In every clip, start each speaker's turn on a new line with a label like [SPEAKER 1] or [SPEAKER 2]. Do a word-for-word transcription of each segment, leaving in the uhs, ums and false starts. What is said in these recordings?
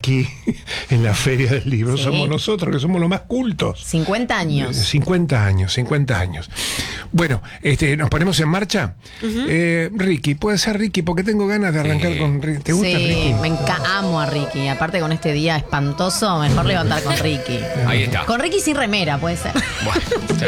[SPEAKER 1] Ricky en la Feria del Libro.
[SPEAKER 2] Sí.
[SPEAKER 1] Somos nosotros, que somos los más cultos.
[SPEAKER 2] cincuenta años.
[SPEAKER 1] cincuenta años, cincuenta años. Bueno, este, ¿nos ponemos en marcha? Uh-huh. eh, Ricky, puede ser Ricky, porque tengo ganas de arrancar sí. con Ricky. ¿Te gusta
[SPEAKER 2] sí,
[SPEAKER 1] Ricky?
[SPEAKER 2] Me enca- amo a Ricky. Aparte con este día espantoso, mejor levantar con Ricky.
[SPEAKER 3] Ahí está.
[SPEAKER 2] Con Ricky sin remera, puede ser.
[SPEAKER 3] Bueno,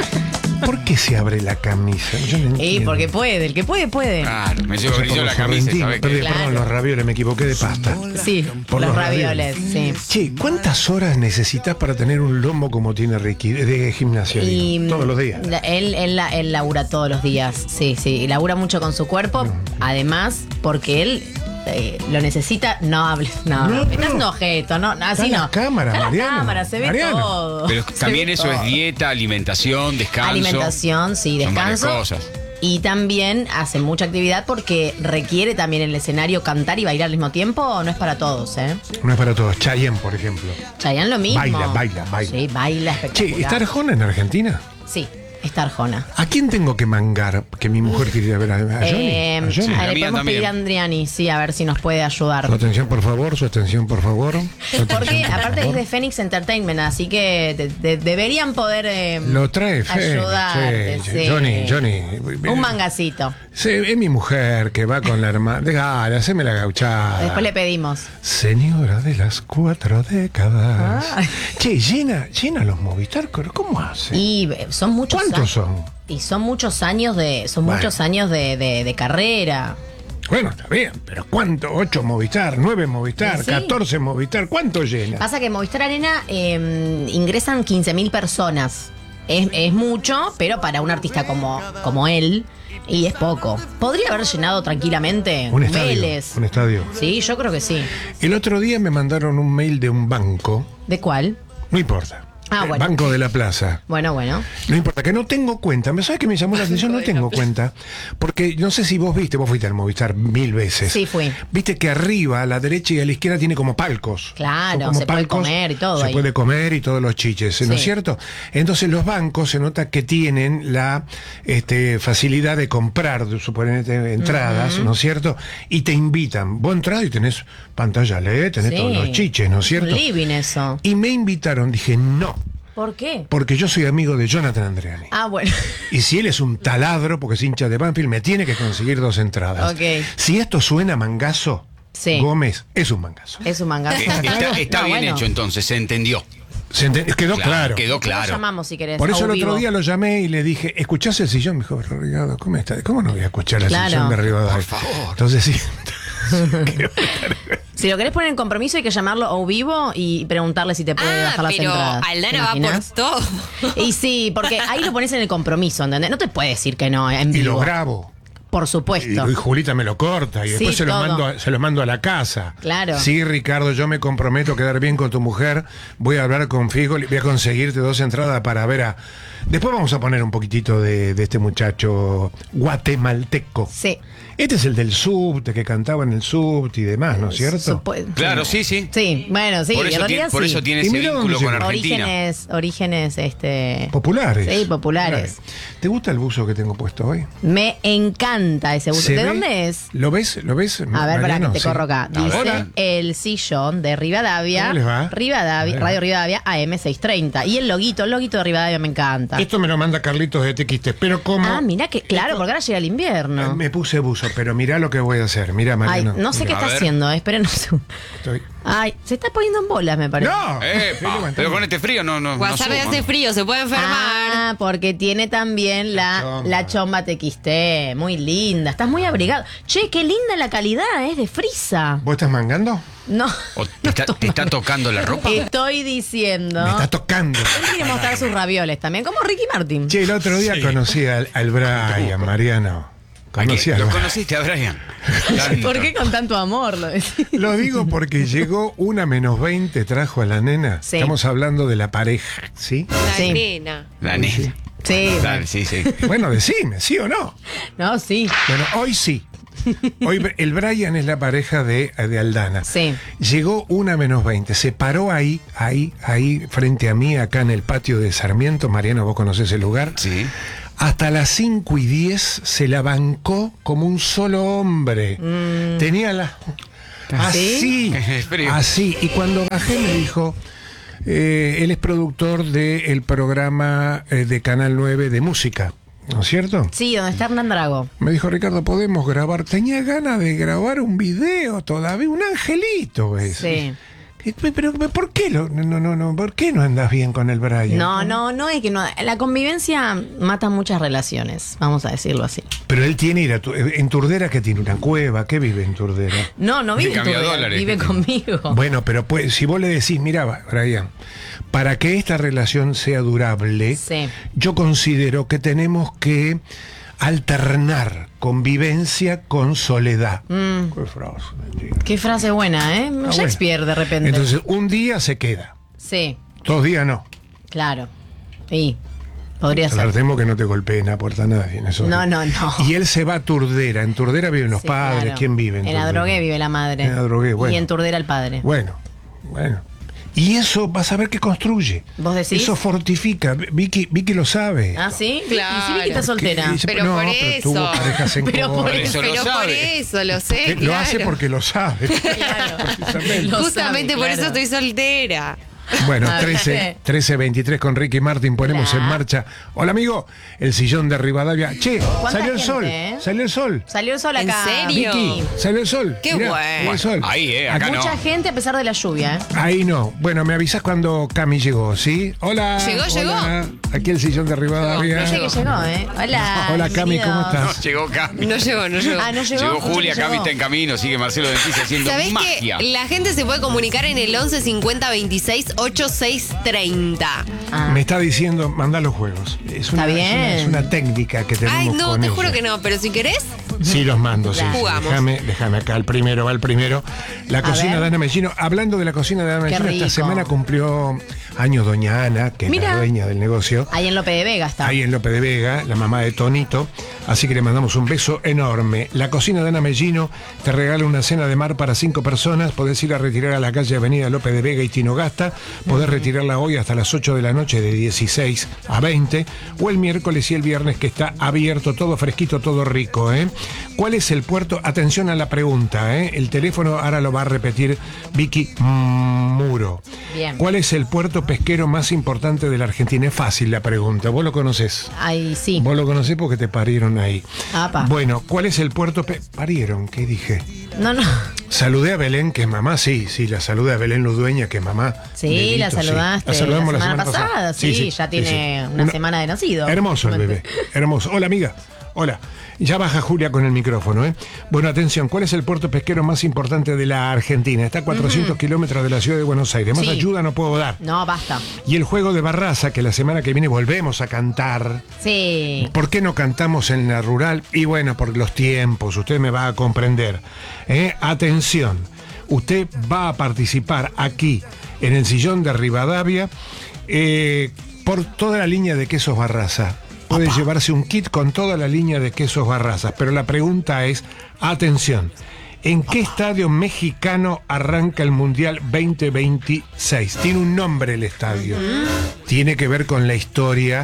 [SPEAKER 1] ¿por qué se abre la camisa? Yo no entiendo.
[SPEAKER 2] Y porque puede, el que puede, puede.
[SPEAKER 3] Claro, me llevo brillo la camisa, ¿sabes qué?
[SPEAKER 2] Claro.
[SPEAKER 1] Perdón, los ravioles, me equivoqué de pasta.
[SPEAKER 2] Sí,
[SPEAKER 1] Por
[SPEAKER 2] los,
[SPEAKER 1] los
[SPEAKER 2] ravioles, sí.
[SPEAKER 1] Che, ¿cuántas horas necesitas para tener un lomo como tiene Ricky de gimnasio?
[SPEAKER 2] Y,
[SPEAKER 1] digo, todos los días.
[SPEAKER 2] Él, él, él labura todos los días, sí, sí. Y labura mucho con su cuerpo, no. Además, porque él eh, lo necesita. No hables, no, no, no. Estás un objeto, no, así
[SPEAKER 1] está
[SPEAKER 2] no.
[SPEAKER 1] La cámara,
[SPEAKER 2] está
[SPEAKER 1] Mariano,
[SPEAKER 2] la cámara, se ve
[SPEAKER 1] Mariano.
[SPEAKER 2] todo.
[SPEAKER 3] Pero
[SPEAKER 2] se
[SPEAKER 3] también eso
[SPEAKER 2] todo.
[SPEAKER 3] es dieta, alimentación, descanso.
[SPEAKER 2] Alimentación, sí, descanso.
[SPEAKER 3] Son varias cosas.
[SPEAKER 2] Y también hace mucha actividad porque requiere también el escenario cantar y bailar al mismo tiempo. No es para todos, ¿eh?
[SPEAKER 1] No es para todos. Chayanne, por ejemplo.
[SPEAKER 2] Chayanne lo mismo.
[SPEAKER 1] Baila, baila, baila.
[SPEAKER 2] Sí, baila espectacular.
[SPEAKER 1] Che, ¿está Arjona en Argentina?
[SPEAKER 2] Sí, está Arjona.
[SPEAKER 1] ¿A quién tengo que mangar? Que mi mujer quería ver a, a Johnny.
[SPEAKER 2] Eh,
[SPEAKER 1] ¿A Johnny?
[SPEAKER 2] sí, le podemos
[SPEAKER 3] también.
[SPEAKER 2] pedir a Andriani, sí, a ver si nos puede ayudar.
[SPEAKER 1] Su atención, por favor, su atención, por favor. Su
[SPEAKER 2] Porque
[SPEAKER 1] atención, por
[SPEAKER 2] aparte
[SPEAKER 1] favor.
[SPEAKER 2] es de Phoenix Entertainment, así que de, de, deberían poder eh,
[SPEAKER 1] Lo trae Fede.
[SPEAKER 2] ayudarte.
[SPEAKER 1] Sí,
[SPEAKER 2] Sí.
[SPEAKER 1] Johnny, Johnny.
[SPEAKER 2] Un mangacito.
[SPEAKER 1] Sí, es mi mujer que va con la hermana. Dale, haceme la gauchada.
[SPEAKER 2] Después le pedimos.
[SPEAKER 1] Señora de las cuatro décadas.
[SPEAKER 2] Ah.
[SPEAKER 1] Che, llena, llena los Movistar, ¿cómo hace?
[SPEAKER 2] Y eh, son muchos
[SPEAKER 1] ¿Cuántos
[SPEAKER 2] años.
[SPEAKER 1] son?
[SPEAKER 2] Y son muchos años de, son
[SPEAKER 1] Bueno.
[SPEAKER 2] muchos años de, de, de carrera.
[SPEAKER 1] Bueno, está bien, pero ¿cuánto? ¿Ocho Movistar? ¿Nueve Movistar?
[SPEAKER 2] Sí.
[SPEAKER 1] ¿Catorce Movistar? ¿Cuánto llena?
[SPEAKER 2] Pasa que en Movistar Arena eh, ingresan quince mil personas. Es, es mucho, pero para un artista como, como él, y es poco. Podría haber llenado tranquilamente
[SPEAKER 1] Un estadio.
[SPEAKER 2] Vélez.
[SPEAKER 1] Un estadio.
[SPEAKER 2] Sí, yo creo que sí.
[SPEAKER 1] El otro día me mandaron un mail de un banco.
[SPEAKER 2] ¿De cuál?
[SPEAKER 1] No importa.
[SPEAKER 2] Ah,
[SPEAKER 1] El
[SPEAKER 2] bueno.
[SPEAKER 1] Banco de la Plaza.
[SPEAKER 2] Bueno, bueno.
[SPEAKER 1] No importa, que no tengo cuenta. ¿Me sabes que me llamó la atención? No tengo cuenta. Porque no sé si vos viste, vos fuiste al Movistar mil veces.
[SPEAKER 2] Sí, fui.
[SPEAKER 1] Viste que arriba, a la derecha y a la izquierda tiene como palcos.
[SPEAKER 2] Claro,
[SPEAKER 1] Son como
[SPEAKER 2] se puede comer y todo
[SPEAKER 1] Se
[SPEAKER 2] ahí.
[SPEAKER 1] puede comer y todos los chiches, ¿no es
[SPEAKER 2] Sí.
[SPEAKER 1] cierto? Entonces los bancos se nota que tienen la este, facilidad de comprar, de suponete, entradas,
[SPEAKER 2] Ujú.
[SPEAKER 1] ¿no es cierto? Y te invitan. Vos entras y tenés pantalla L E D, tenés
[SPEAKER 2] Sí.
[SPEAKER 1] todos los chiches, ¿no es cierto?
[SPEAKER 2] Un living eso.
[SPEAKER 1] Y me invitaron, dije, no.
[SPEAKER 2] ¿Por qué?
[SPEAKER 1] Porque yo soy amigo de Jonathan Andreani.
[SPEAKER 2] Ah, bueno.
[SPEAKER 1] Y si él es un taladro, porque es hincha de Banfield, me tiene que conseguir dos entradas.
[SPEAKER 2] Ok.
[SPEAKER 1] Si esto suena mangazo,
[SPEAKER 2] Sí.
[SPEAKER 1] Gómez es un mangazo.
[SPEAKER 2] Es un mangazo.
[SPEAKER 3] Eh, Está, está
[SPEAKER 2] No,
[SPEAKER 3] bien
[SPEAKER 2] bueno.
[SPEAKER 3] hecho entonces, se entendió.
[SPEAKER 1] ¿Se ente- Quedó claro.
[SPEAKER 3] Quedó
[SPEAKER 2] Lo
[SPEAKER 3] claro.
[SPEAKER 2] llamamos si querés.
[SPEAKER 1] Por eso
[SPEAKER 2] a
[SPEAKER 1] el
[SPEAKER 2] un
[SPEAKER 1] otro
[SPEAKER 2] vivo.
[SPEAKER 1] día lo llamé y le dije, ¿escuchás el sillón? Me dijo, Ricardo, ¿cómo está? ¿Cómo no voy a escuchar el
[SPEAKER 2] Claro.
[SPEAKER 1] sillón de Rivadavia?
[SPEAKER 3] Por favor.
[SPEAKER 1] Entonces sí.
[SPEAKER 2] Si lo querés poner en compromiso, hay que llamarlo a vivo y preguntarle si te puede
[SPEAKER 4] Ah,
[SPEAKER 2] bajar las
[SPEAKER 4] pero
[SPEAKER 2] entradas. ¿Te
[SPEAKER 4] Aldana va por
[SPEAKER 2] imaginás?
[SPEAKER 4] todo.
[SPEAKER 2] Y sí, porque ahí lo pones en el compromiso, ¿entendés? No te puede decir que no en
[SPEAKER 1] Y
[SPEAKER 2] vivo.
[SPEAKER 1] lo grabo.
[SPEAKER 2] Por
[SPEAKER 1] Y,
[SPEAKER 2] supuesto.
[SPEAKER 1] y Julita me lo corta y
[SPEAKER 2] Sí,
[SPEAKER 1] después se lo,
[SPEAKER 2] todo.
[SPEAKER 1] mando a, se lo mando a la casa.
[SPEAKER 2] Claro.
[SPEAKER 1] Sí, Ricardo, yo me comprometo a quedar bien con tu mujer. Voy a hablar con Figo, voy a conseguirte dos entradas para ver a... Después vamos a poner un poquitito de, de este muchacho guatemalteco.
[SPEAKER 2] Sí.
[SPEAKER 1] Este es el del subte, que cantaba en el subte y demás, ¿no es cierto?
[SPEAKER 2] Supo-
[SPEAKER 3] Claro, sí, sí.
[SPEAKER 2] Sí, bueno, sí,
[SPEAKER 3] por
[SPEAKER 2] en
[SPEAKER 3] eso,
[SPEAKER 2] realidad
[SPEAKER 3] tiene, por
[SPEAKER 2] sí.
[SPEAKER 3] eso tiene
[SPEAKER 1] Y
[SPEAKER 3] ese
[SPEAKER 1] mira
[SPEAKER 3] vínculo
[SPEAKER 1] dónde
[SPEAKER 3] con
[SPEAKER 1] llegó.
[SPEAKER 3] Argentina.
[SPEAKER 2] Orígenes, orígenes, este...
[SPEAKER 1] Populares.
[SPEAKER 2] Sí, populares.
[SPEAKER 1] ¿Te gusta el buzo que tengo puesto hoy?
[SPEAKER 2] Me encanta ese buzo.
[SPEAKER 1] ¿Se
[SPEAKER 2] ¿De
[SPEAKER 1] ve?
[SPEAKER 2] dónde es?
[SPEAKER 1] ¿Lo ves? ¿Lo ves?
[SPEAKER 2] A ver, para
[SPEAKER 1] Mariano?
[SPEAKER 2] que te
[SPEAKER 1] Sí.
[SPEAKER 2] corro acá. Dice
[SPEAKER 3] Ahora.
[SPEAKER 2] el sillón de Rivadavia.
[SPEAKER 1] ¿Cómo les va?
[SPEAKER 2] Rivadavia,
[SPEAKER 1] A ver.
[SPEAKER 2] Radio Rivadavia A M seiscientos treinta. Y el loguito, el loguito de Rivadavia me encanta.
[SPEAKER 1] Esto me lo manda Carlitos de T X T, pero como...
[SPEAKER 2] Ah, mira que, claro, porque ahora llega el invierno.
[SPEAKER 1] Me puse buzo, pero mirá lo que voy a hacer. Mirá,
[SPEAKER 2] Ay,
[SPEAKER 1] Mariano.
[SPEAKER 2] no sé qué
[SPEAKER 3] A
[SPEAKER 2] está
[SPEAKER 3] ver.
[SPEAKER 2] haciendo, eh. Esperen un segundo.
[SPEAKER 1] Estoy...
[SPEAKER 2] Ay, se está poniendo en bolas, me parece.
[SPEAKER 1] ¡No!
[SPEAKER 3] Epa,
[SPEAKER 1] Estoy levantando.
[SPEAKER 3] pero con este frío no, no, no
[SPEAKER 4] Wasabi
[SPEAKER 3] suma.
[SPEAKER 4] hace frío, se puede enfermar.
[SPEAKER 2] Ah, porque tiene también la,
[SPEAKER 1] chomba.
[SPEAKER 2] la chomba T X T. Muy linda. Estás muy abrigado. Che, qué linda la calidad, es de frisa.
[SPEAKER 1] ¿Vos estás mangando?
[SPEAKER 2] No.
[SPEAKER 3] ¿O te, está, te está tocando la ropa?
[SPEAKER 2] Estoy diciendo.
[SPEAKER 1] Me está tocando.
[SPEAKER 2] Él quiere mostrar sus ravioles también, como Ricky Martin.
[SPEAKER 1] Che, el otro día conocí al, al Brian, Mariano.
[SPEAKER 3] ¿A
[SPEAKER 1] Conocí
[SPEAKER 3] qué?
[SPEAKER 1] al
[SPEAKER 3] ¿Lo
[SPEAKER 1] Brian.
[SPEAKER 3] conociste a Brian?
[SPEAKER 2] ¿Por qué con tanto amor lo decís?
[SPEAKER 1] Lo digo porque llegó una menos veinte, trajo a la nena.
[SPEAKER 2] Sí.
[SPEAKER 1] Estamos hablando de la pareja, ¿sí?
[SPEAKER 4] La
[SPEAKER 2] Sí.
[SPEAKER 4] nena.
[SPEAKER 3] La nena.
[SPEAKER 2] Sí.
[SPEAKER 3] Dale, sí, sí.
[SPEAKER 1] Bueno, decime, ¿sí o no?
[SPEAKER 2] No, sí.
[SPEAKER 1] Bueno, hoy sí. Hoy el Brian es la pareja de, de Aldana.
[SPEAKER 2] Sí.
[SPEAKER 1] Llegó una menos veinte, se paró ahí, ahí, ahí, frente a mí, acá en el patio de Sarmiento. Mariano, vos conocés el lugar.
[SPEAKER 3] Sí.
[SPEAKER 1] Hasta las cinco y diez se la bancó como un solo hombre.
[SPEAKER 2] Mm.
[SPEAKER 1] Tenía la... Así,
[SPEAKER 3] Es frío.
[SPEAKER 1] así. Y cuando bajé me dijo, eh, él es productor del programa eh, de Canal nueve de música, ¿no es cierto?
[SPEAKER 2] Sí, donde está Hernán Drago.
[SPEAKER 1] Me dijo, Ricardo, podemos grabar. Tenía ganas de grabar un video todavía, un angelito, ¿ves?
[SPEAKER 2] Sí.
[SPEAKER 1] Pero, pero ¿por qué lo, no, no, no, ¿por qué no andas bien con el Brian?
[SPEAKER 2] No, no, no es que no. La convivencia mata muchas relaciones, vamos a decirlo así.
[SPEAKER 1] Pero él tiene ir a tu- en Turdera, que tiene una cueva, ¿qué vive en Turdera?
[SPEAKER 2] No, no vive en
[SPEAKER 3] Cambia
[SPEAKER 2] Turdera,
[SPEAKER 3] dólares.
[SPEAKER 2] vive conmigo.
[SPEAKER 1] Bueno, pero pues, si vos le decís, mira, Brian, para que esta relación sea durable,
[SPEAKER 2] Sí.
[SPEAKER 1] yo considero que tenemos que alternar convivencia con soledad.
[SPEAKER 2] Mm,
[SPEAKER 1] Qué frase, mentira.
[SPEAKER 2] qué frase buena, ¿eh?
[SPEAKER 1] Ah,
[SPEAKER 2] Shakespeare,
[SPEAKER 1] bueno.
[SPEAKER 2] de repente.
[SPEAKER 1] Entonces, un día se queda,
[SPEAKER 2] Sí,
[SPEAKER 1] dos días no.
[SPEAKER 2] claro. Sí, podría ser.
[SPEAKER 1] Tratemos que no te golpeen la puerta nadie. Eso.
[SPEAKER 2] No, no, no.
[SPEAKER 1] Y él se va a Turdera. En Turdera viven los
[SPEAKER 2] Sí,
[SPEAKER 1] padres.
[SPEAKER 2] claro.
[SPEAKER 1] ¿Quién vive en
[SPEAKER 2] En
[SPEAKER 1] Turdera?
[SPEAKER 2] Adrogué vive la madre.
[SPEAKER 1] En Adrogué, bueno.
[SPEAKER 2] Y en Turdera el padre.
[SPEAKER 1] Bueno, bueno. Y eso vas a ver que construye.
[SPEAKER 2] ¿Vos decís?
[SPEAKER 1] Eso fortifica. Vicky, Vicky lo sabe.
[SPEAKER 2] ¿Ah, sí?
[SPEAKER 4] Claro.
[SPEAKER 2] Y si Vicky está soltera.
[SPEAKER 1] Que dice,
[SPEAKER 4] Pero
[SPEAKER 1] no,
[SPEAKER 4] por
[SPEAKER 1] pero tuvo
[SPEAKER 4] eso.
[SPEAKER 1] parejas en
[SPEAKER 2] Pero por
[SPEAKER 1] Córdoba.
[SPEAKER 3] eso lo
[SPEAKER 4] Pero por
[SPEAKER 3] sabe.
[SPEAKER 4] eso lo sé.
[SPEAKER 1] Que Lo
[SPEAKER 4] claro.
[SPEAKER 1] hace porque lo sabe.
[SPEAKER 2] Claro.
[SPEAKER 1] Precisamente.
[SPEAKER 2] Lo
[SPEAKER 4] Justamente
[SPEAKER 2] sabe,
[SPEAKER 4] por eso
[SPEAKER 2] claro.
[SPEAKER 4] estoy soltera.
[SPEAKER 1] Bueno,
[SPEAKER 2] A
[SPEAKER 1] trece,
[SPEAKER 2] ver.
[SPEAKER 1] trece veintitrés con Ricky Martin, ponemos
[SPEAKER 2] Hola.
[SPEAKER 1] en marcha. Hola amigo, el sillón de Rivadavia. Che,
[SPEAKER 2] ¿Cuánta
[SPEAKER 1] salió el
[SPEAKER 2] gente,
[SPEAKER 1] sol,
[SPEAKER 2] eh?
[SPEAKER 1] salió el sol.
[SPEAKER 2] Salió el sol
[SPEAKER 4] ¿En
[SPEAKER 2] acá.
[SPEAKER 4] serio?
[SPEAKER 1] Vicky, salió el sol.
[SPEAKER 4] Qué
[SPEAKER 1] Mirá,
[SPEAKER 4] bueno.
[SPEAKER 1] salió el sol.
[SPEAKER 3] Ahí, eh, acá
[SPEAKER 1] Aquí-
[SPEAKER 3] no.
[SPEAKER 2] Mucha gente a pesar de la lluvia, ¿eh?
[SPEAKER 1] Ahí no. Bueno, me avisas cuando Cami llegó, ¿sí? Hola.
[SPEAKER 4] Llegó,
[SPEAKER 1] hola. Aquí el sillón de Rivadavia.
[SPEAKER 2] Dice que llegó, ¿eh? Hola.
[SPEAKER 1] Hola, Cami,
[SPEAKER 2] bienvenidos.
[SPEAKER 1] ¿cómo
[SPEAKER 3] No,
[SPEAKER 1] estás?
[SPEAKER 3] llegó Cami.
[SPEAKER 4] No llegó, no llegó.
[SPEAKER 2] Ah, no llegó.
[SPEAKER 3] Llegó
[SPEAKER 2] Escuché
[SPEAKER 3] Julia,
[SPEAKER 2] que
[SPEAKER 3] Cami
[SPEAKER 2] llegó.
[SPEAKER 3] está en camino, sigue Marcelo Dentis haciendo
[SPEAKER 4] ¿Sabés
[SPEAKER 3] magia.
[SPEAKER 4] que la gente se puede comunicar en el once cincuenta veintiséis ochenta y seis treinta?
[SPEAKER 2] Ah.
[SPEAKER 1] Me está diciendo, manda los juegos. Es una,
[SPEAKER 2] Está
[SPEAKER 1] es una-
[SPEAKER 2] bien.
[SPEAKER 1] Es una, técnica que tenemos
[SPEAKER 4] Ay, no,
[SPEAKER 1] con
[SPEAKER 4] te
[SPEAKER 1] ella.
[SPEAKER 4] juro que no, pero si querés,
[SPEAKER 1] Sí, los mando, sí.
[SPEAKER 2] Claro.
[SPEAKER 1] sí.
[SPEAKER 4] Jugamos.
[SPEAKER 1] Déjame, déjame acá, el primero, va el primero. La
[SPEAKER 2] A
[SPEAKER 1] cocina
[SPEAKER 2] ver.
[SPEAKER 1] de Ana Mellino. Hablando de la cocina de Ana
[SPEAKER 2] Qué
[SPEAKER 1] Mellino, esta
[SPEAKER 2] rico.
[SPEAKER 1] semana cumplió años doña Ana, que es
[SPEAKER 2] Mira.
[SPEAKER 1] la dueña del negocio.
[SPEAKER 2] Ahí en Lope de Vega está.
[SPEAKER 1] Ahí en Lope de Vega, la mamá de Tonito. Así que le mandamos un beso enorme. La cocina de Ana Mellino te regala una cena de mar para cinco personas. Podés ir a retirar a la calle Avenida Lope de Vega y Tinogasta. Podés retirarla hoy hasta las ocho de la noche, de dieciséis a veinte. O el miércoles y el viernes, que está abierto, todo fresquito, todo rico. ¿eh? ¿Cuál es el puerto? Atención a la pregunta. ¿eh? El teléfono ahora lo va a repetir Vicky Muro.
[SPEAKER 2] Bien.
[SPEAKER 1] ¿Cuál es el puerto pesquero más importante de la Argentina? Es fácil la pregunta. ¿Vos lo conocés?
[SPEAKER 2] Ahí sí.
[SPEAKER 1] Vos lo conocés porque te parieron ahí.
[SPEAKER 2] Apa.
[SPEAKER 1] Bueno, ¿cuál es el puerto? Pe- parieron, ¿qué dije?
[SPEAKER 2] No, no.
[SPEAKER 1] Saludé a Belén, que es mamá, sí, sí, la saludé a Belén Ludueña, que es mamá.
[SPEAKER 2] Sí,
[SPEAKER 1] Bebito,
[SPEAKER 2] la saludaste.
[SPEAKER 1] La saludamos la semana,
[SPEAKER 2] pasada. Sí, ya tiene una, semana de nacido.
[SPEAKER 1] Hermoso el bebé, hermoso. Hola, amiga. Hola. Ya baja Julia con el micrófono, ¿eh? Bueno, atención, ¿cuál es el puerto pesquero más importante de la Argentina? Está a cuatrocientos kilómetros de la ciudad de Buenos Aires. Más
[SPEAKER 2] Sí.
[SPEAKER 1] ayuda no puedo dar.
[SPEAKER 2] No, basta.
[SPEAKER 1] Y el juego de Barraza, que la semana que viene volvemos a cantar.
[SPEAKER 2] Sí.
[SPEAKER 1] ¿Por qué no cantamos en la rural? Y bueno, por los tiempos, usted me va a comprender. ¿eh? Atención, usted va a participar aquí en el sillón de Rivadavia eh, por toda la línea de quesos Barraza. Puede llevarse un kit con toda la línea de quesos Barrazas, pero la pregunta es, atención, ¿en qué estadio mexicano arranca el Mundial veinte veintiséis? Tiene un nombre el estadio. Tiene que ver con la historia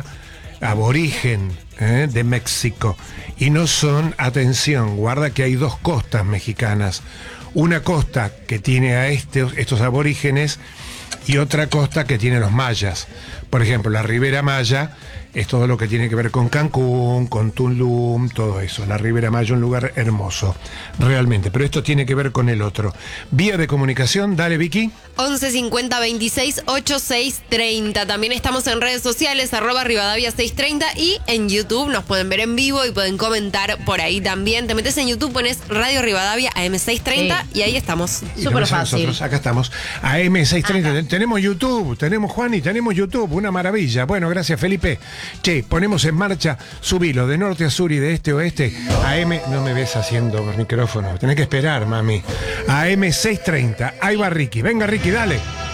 [SPEAKER 1] aborigen ¿eh? de México. Y no son, atención, guarda que hay dos costas mexicanas. Una costa que tiene a estos, estos aborígenes y otra costa que tiene los mayas. Por ejemplo, la Ribera Maya es todo lo que tiene que ver con Cancún, con Tulum, todo eso. La Ribera Maya, un lugar hermoso, realmente. Pero esto tiene que ver con el otro. Vía de comunicación, dale Vicky.
[SPEAKER 4] once cincuenta veintiséis ochenta y seis treinta. También estamos en redes sociales, arroba Rivadavia seiscientos treinta, y en YouTube nos pueden ver en vivo y pueden comentar por ahí también. Te metes en YouTube, pones Radio Rivadavia A M seiscientos treinta
[SPEAKER 2] Sí.
[SPEAKER 4] y ahí estamos.
[SPEAKER 1] Y
[SPEAKER 2] Súper
[SPEAKER 1] con eso
[SPEAKER 2] fácil.
[SPEAKER 1] Nosotros acá estamos, a M seiscientos treinta. Tenemos YouTube, tenemos Juan y tenemos YouTube, una maravilla. Bueno, gracias Felipe. Che, ponemos en marcha, subilo de norte a sur y de este a oeste. A M, no me ves haciendo micrófono, tenés que esperar, mami. A M seiscientos treinta, ahí va Ricky. Venga Ricky, dale.